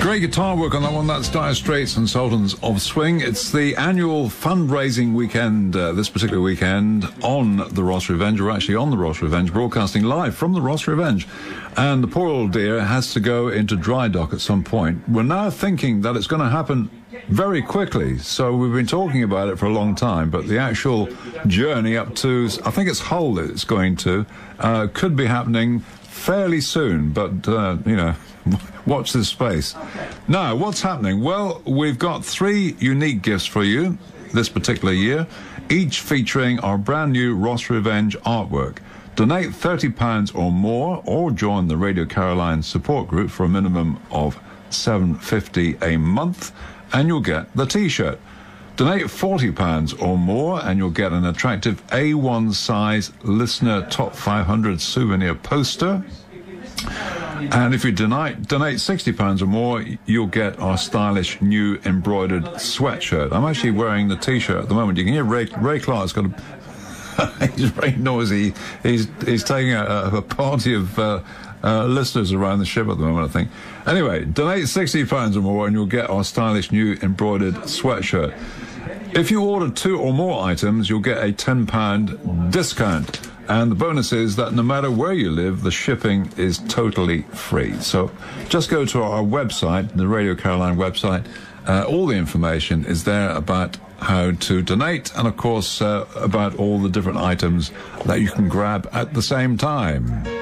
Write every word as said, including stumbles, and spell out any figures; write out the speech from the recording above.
Great guitar work on that one. That's Dire Straits and Sultans of Swing. It's the annual fundraising weekend, uh, this particular weekend, on the Ross Revenge, or actually on the Ross Revenge, broadcasting live from the Ross Revenge. And the poor old dear has to go into dry dock at some point. We're now thinking that it's going to happen very quickly. So we've been talking about it for a long time, but the actual journey up to, I think it's Hull that it's going to, uh, could be happening fairly soon. But, uh, you know, watch this space. Now, what's happening? Well, we've got three unique gifts for you this particular year, each featuring our brand new Ross Revenge artwork. Donate thirty pounds or more, or join the Radio Caroline support group for a minimum of seven pounds fifty a month, and you'll get the T-shirt. Donate forty pounds or more, and you'll get an attractive A one size Listener Top five hundred souvenir poster. And if you donate, donate sixty pounds or more, you'll get our stylish new embroidered sweatshirt. I'm actually wearing the T-shirt at the moment. You can hear Ray, Ray Clark's got a... he's very noisy. He's he's taking a, a party of uh, uh, listeners around the ship at the moment, I think. Anyway, donate sixty pounds or more and you'll get our stylish new embroidered sweatshirt. If you order two or more items, you'll get a ten pound discount. And the bonus is that no matter where you live, the shipping is totally free. So just go to our website, the Radio Caroline website. Uh, all the information is there about how to donate, and of course uh, about all the different items that you can grab at the same time.